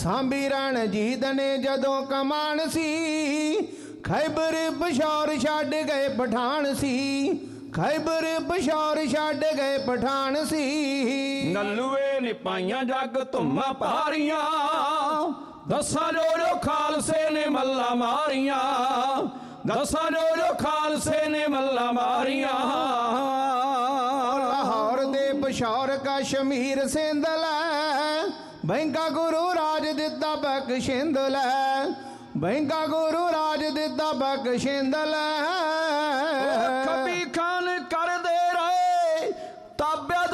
ਸਾਂਭੀ ਰਣਜੀਤ ਨੇ ਜਦੋਂ ਕਮਾਨ ਸੀ, ਖੈਬਰ ਪਿਸ਼ੌਰ ਛੱਡ ਗਏ ਪਠਾਨ ਸੀ, ਖੈਬਰ ਪਿਸ਼ੌਰ ਛੱਡ ਗਏ ਪਠਾਨ ਸੀ। ਨਲੂਏ ਨੇ ਪਾਈਆਂ ਜੱਗ ਧੁੰਮਾਂ ਭਾਰੀਆਂ, ਦਸਾਂ ਜੋ ਖਾਲਸੇ ਨੇ ਮੱਲਾ ਮਾਰੀਆਂ, ਦਸਾਂ ਜੋ ਖਾਲਸੇ ਨੇ ਮੱਲਾ ਮਾਰੀਆਂ। ਲਾਹੌਰ ਦੇ ਪਿਸ਼ੌਰ ਕਸ਼ਮੀਰ ਸਿੰਧ ਲੈ, ਬੈਂਕਾ ਗੁਰੂ ਰਾਜ ਦਿੱਤਾ ਬਖਸ਼ਿੰਦ ਲੈ, ਬੈਂਕਾ ਗੁਰੂ ਰਾਜ ਦਿੱਤਾ ਬਖਸ਼ਿੰਦ ਲੈ। ਖੱਬੀ